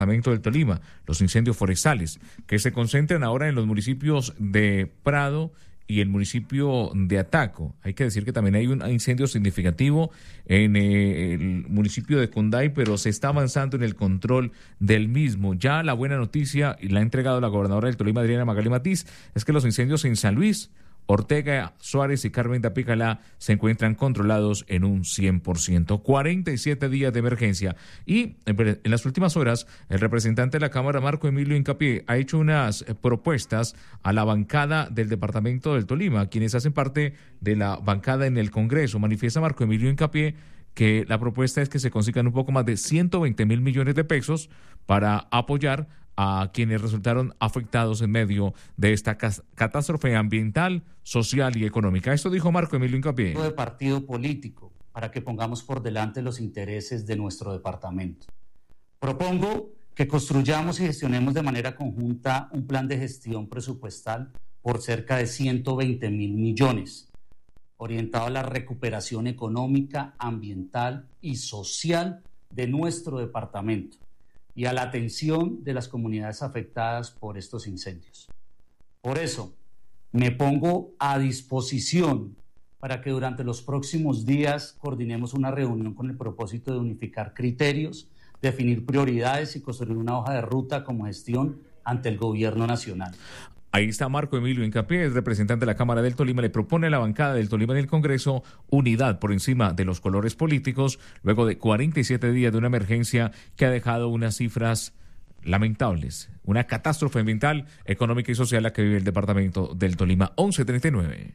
departamento del Tolima, los incendios forestales, que se concentran ahora en los municipios de Prado y el municipio de Ataco. Hay que decir que también hay un incendio significativo en el municipio de Cunday, pero se está avanzando en el control del mismo. Ya la buena noticia, y la ha entregado la gobernadora del Tolima, Adriana Magali Matiz, es que los incendios en San Luis, Ortega, Suárez y Carmen de Apicalá se encuentran controlados en un 100%. 47 días de emergencia. Y en las últimas horas, el representante de la Cámara, Marco Emilio Hincapié, ha hecho unas propuestas a la bancada del departamento del Tolima, quienes hacen parte de la bancada en el Congreso. Manifiesta Marco Emilio Hincapié que la propuesta es que se consigan un poco más de 120.000 millones de pesos para apoyar a quienes resultaron afectados en medio de esta catástrofe ambiental, social y económica. Esto dijo Marco Emilio Hincapié. De partido político, para que pongamos por delante los intereses de nuestro departamento. Propongo que construyamos y gestionemos de manera conjunta un plan de gestión presupuestal por cerca de 120.000 millones, orientado a la recuperación económica, ambiental y social de nuestro departamento y a la atención de las comunidades afectadas por estos incendios. Por eso, me pongo a disposición para que durante los próximos días coordinemos una reunión con el propósito de unificar criterios, definir prioridades y construir una hoja de ruta como gestión ante el gobierno nacional. Ahí está Marco Emilio Hincapié, el representante de la Cámara del Tolima, le propone a la bancada del Tolima en el Congreso unidad por encima de los colores políticos, luego de 47 días de una emergencia que ha dejado unas cifras lamentables, una catástrofe ambiental, económica y social la que vive el departamento del Tolima. 11:39.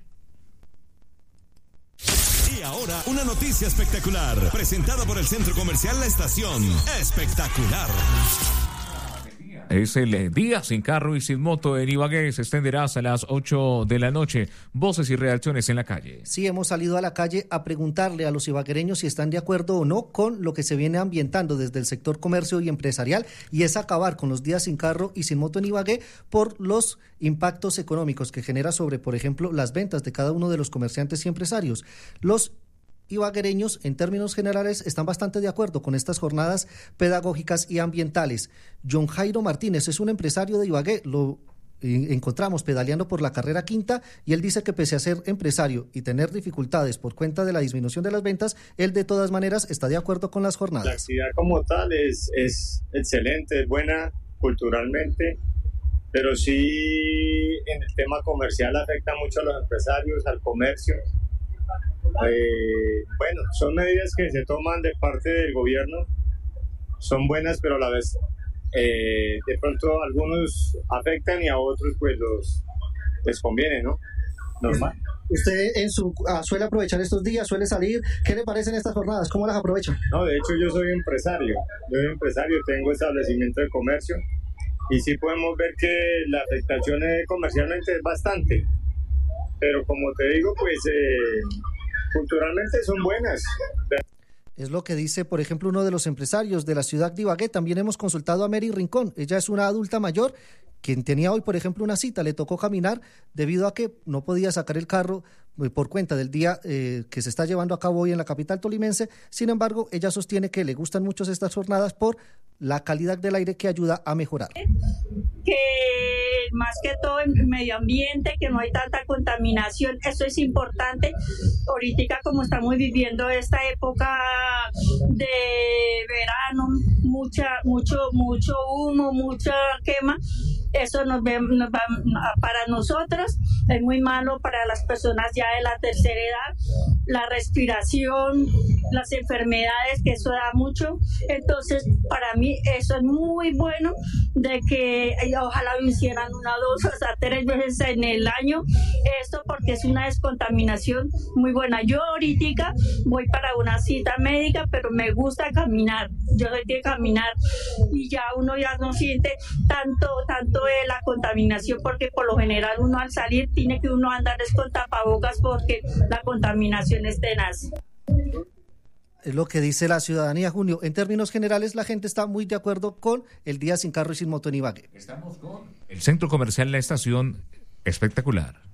Y ahora, una noticia espectacular, presentada por el Centro Comercial La Estación. Espectacular. Es el día sin carro y sin moto en Ibagué. Se extenderá hasta las 8 de la noche. Voces y reacciones en la calle. Sí, hemos salido a la calle a preguntarle a los ibaguereños si están de acuerdo o no con lo que se viene ambientando desde el sector comercio y empresarial, y es acabar con los días sin carro y sin moto en Ibagué por los impactos económicos que genera sobre, por ejemplo, las ventas de cada uno de los comerciantes y empresarios. Los ibaguereños, en términos generales, están bastante de acuerdo con estas jornadas pedagógicas y ambientales. John Jairo Martínez es un empresario de Ibagué, lo encontramos pedaleando por la carrera quinta, y él dice que pese a ser empresario y tener dificultades por cuenta de la disminución de las ventas, él de todas maneras está de acuerdo con las jornadas. La actividad como tal es excelente, es buena culturalmente, pero sí en el tema comercial afecta mucho a los empresarios, al comercio. Bueno, son medidas que se toman de parte del gobierno, son buenas, pero a la vez de pronto a algunos afectan y a otros pues les conviene, ¿no? Normal. ¿Usted suele aprovechar estos días, suele salir? ¿Qué le parecen estas jornadas? ¿Cómo las aprovecha? No, de hecho yo soy empresario, tengo establecimiento de comercio y sí podemos ver que la afectación comercialmente es bastante, pero como te digo, pues culturalmente son buenas. Es lo que dice, por ejemplo, uno de los empresarios de la ciudad de Ibagué. También hemos consultado a Mary Rincón. Ella es una adulta mayor, quien tenía hoy, por ejemplo, una cita. Le tocó caminar debido a que no podía sacar el carro por cuenta del día que se está llevando a cabo hoy en la capital tolimense. Sin embargo, ella sostiene que le gustan mucho estas jornadas por la calidad del aire que ayuda a mejorar. Que más que todo en medio ambiente, que no hay tanta contaminación, eso es importante. Ahorita como estamos viviendo esta época de verano, mucho humo, mucha quema, eso nos va, para nosotros es muy malo, para las personas ya de la tercera edad, la respiración, las enfermedades, que eso da mucho. Entonces para mí eso es muy bueno, de que ojalá lo hicieran 1, 2, hasta 3 veces en el año esto, porque es una descontaminación muy buena. Yo ahorita voy para una cita médica, pero me gusta caminar, yo soy de caminar, y ya uno ya no siente tanto de la contaminación, porque por lo general uno al salir tiene que uno andar con tapabocas porque la contaminación es tenaz. Es lo que dice la ciudadanía, Junio. En términos generales, la gente está muy de acuerdo con el día sin carro y sin moto en Ibagué. Estamos con el Centro Comercial La Estación. Espectacular.